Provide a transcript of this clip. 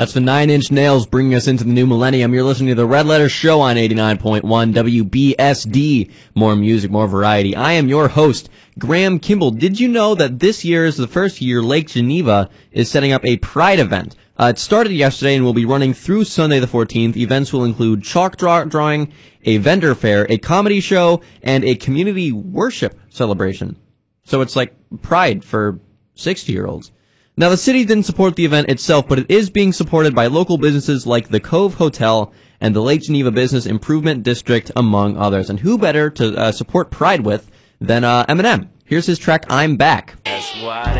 That's the 9 Inch Nails bringing us into the new millennium. You're listening to the Red Letter Show on 89.1 WBSD. More music, more variety. I am your host, Graham Kimball. Did you know that this year is the first year Lake Geneva is setting up a Pride event? It started yesterday and will be running through Sunday the 14th. Events will include chalk drawing, a vendor fair, a comedy show, and a community worship celebration. So it's like Pride for 60-year-olds. Now, the city didn't support the event itself, but it is being supported by local businesses like the Cove Hotel and the Lake Geneva Business Improvement District, among others. And who better to support Pride with than Eminem? Here's his track, I'm Back. That's what